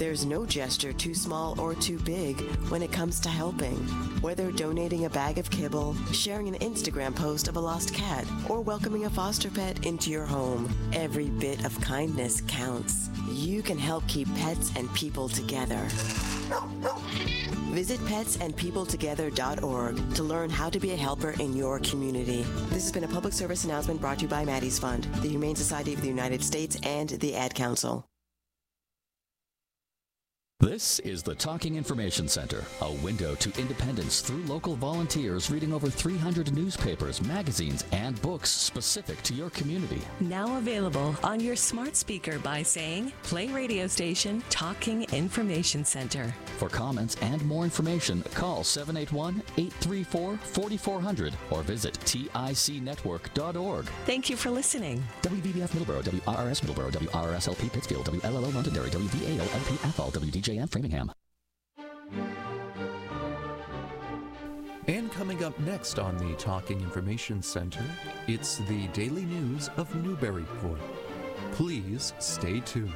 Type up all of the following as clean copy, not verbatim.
There's no gesture too small or too big when it comes to helping. Whether donating a bag of kibble, sharing an Instagram post of a lost cat, or welcoming a foster pet into your home, every bit of kindness counts. You can help keep pets and people together. Visit petsandpeopletogether.org to learn how to be a helper in your community. This has been a public service announcement brought to you by Maddie's Fund, the Humane Society of the United States, and the Ad Council. This is the Talking Information Center, a window to independence through local volunteers reading over 300 newspapers, magazines, and books specific to your community. Now available on your smart speaker by saying, play radio station Talking Information Center. For comments and more information, call 781-834-4400 or visit ticnetwork.org. Thank you for listening. WVBF Middleborough, WRRS Middleborough, WRSLP Pittsfield, WLLO Londonderry, WVAO-LP Athol, WDJM Framingham. And coming up next on the Talking Information Center, it's the daily news of Newburyport. Please stay tuned.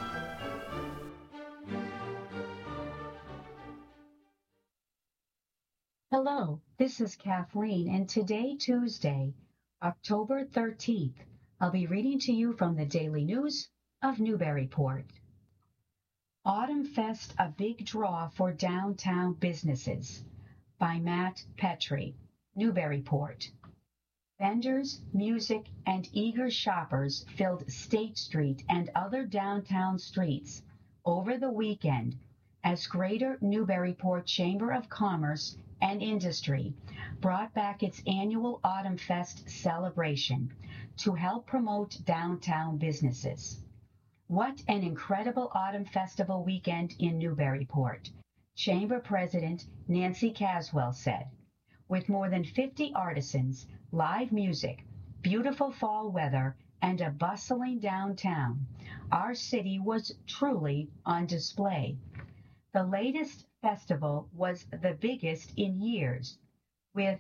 Hello, this is Kathleen, and today, Tuesday, October 13th, I'll be reading to you from the Daily News of Newburyport. Autumn Fest, a big draw for downtown businesses, by Matt Petrie, Newburyport. Vendors, music, and eager shoppers filled State Street and other downtown streets over the weekend as Greater Newburyport Chamber of Commerce and Industry brought back its annual Autumn Fest celebration to help promote downtown businesses. What an incredible Autumn Festival weekend in Newburyport, Chamber President Nancy Caswell said. With more than 50 artisans, live music, beautiful fall weather, and a bustling downtown, our city was truly on display. The latest festival was the biggest in years, with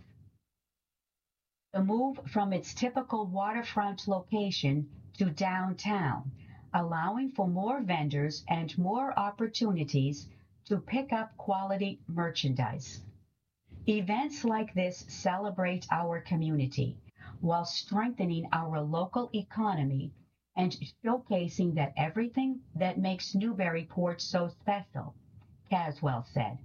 the move from its typical waterfront location to downtown, allowing for more vendors and more opportunities to pick up quality merchandise. Events like this celebrate our community while strengthening our local economy and showcasing that everything that makes Newburyport so special, Caswell said.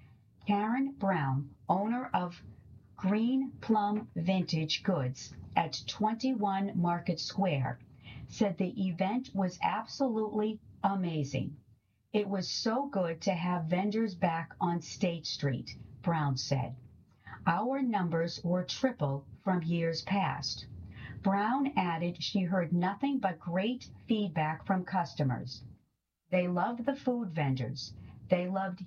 Karen Brown, owner of Green Plum Vintage Goods at 21 Market Square, said the event was absolutely amazing. It was so good to have vendors back on State Street, Brown said. Our numbers were triple from years past. Brown added she heard nothing but great feedback from customers. They loved the food vendors. They loved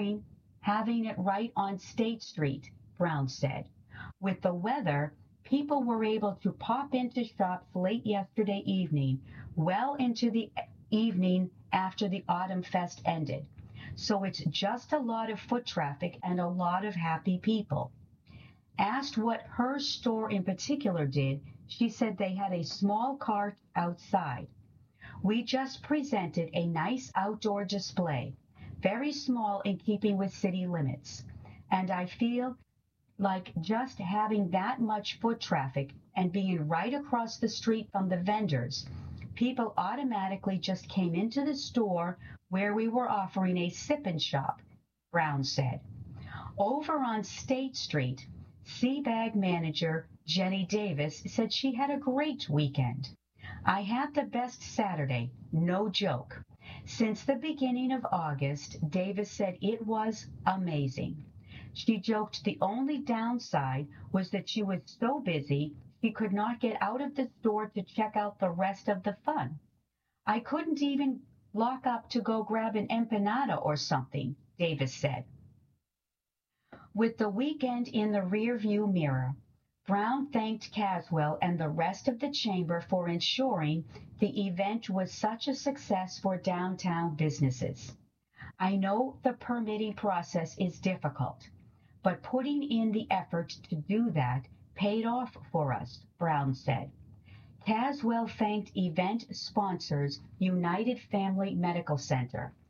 having it right on State Street, Brown said. With the weather, people were able to pop into shops late yesterday evening, well into the evening after the Autumn Fest ended. So it's just a lot of foot traffic and a lot of happy people. Asked what her store in particular did, she said they had a small cart outside. We just presented a nice outdoor display, very small in keeping with city limits. And I feel like just having that much foot traffic and being right across the street from the vendors, people automatically just came into the store where we were offering a sip-and shop, Brown said. Over on State Street, Seabag manager Jenny Davis said she had a great weekend. I had the best Saturday, no joke. Since the beginning of August, Davis said it was amazing. She joked the only downside was that she was so busy she could not get out of the store to check out the rest of the fun. I couldn't even lock up to go grab an empanada or something, Davis said. With the weekend in the rearview mirror, Brown thanked Caswell and the rest of the chamber for ensuring the event was such a success for downtown businesses. I know the permitting process is difficult, but putting in the effort to do that paid off for us, Brown said. Caswell thanked event sponsors United Family Medical Center,